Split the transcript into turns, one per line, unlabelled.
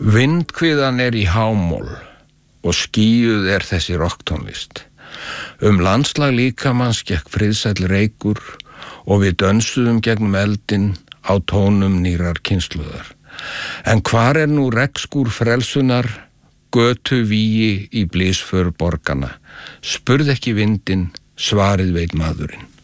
Vindhviðan í hámól og skýjuð þessi rokktónlist. Landslag líkamanns gekk friðsæll reykur og við dönsuðum gegnum eldinn á tónum nýrar kynslóðar. En hvar nú regnskúr frelsunar, götu vígi í blísför borgana? Spurð ekki vindinn, svarið veit maðurinn.